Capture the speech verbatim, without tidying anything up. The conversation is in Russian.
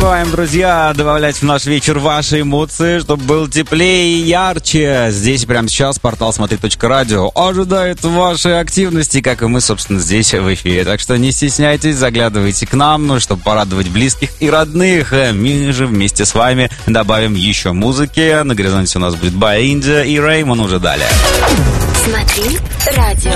успеваем, друзья, добавлять в наш вечер ваши эмоции, чтобы был теплее и ярче. Здесь прямо сейчас портал смотри точка радио ожидает вашей активности, как и мы, собственно, здесь в эфире. Так что не стесняйтесь, заглядывайте к нам, ну, чтобы порадовать близких и родных. Мы же вместе с вами добавим еще музыки. На горизонте у нас будет Бай Индия и Реймон уже далее. Смотри радио.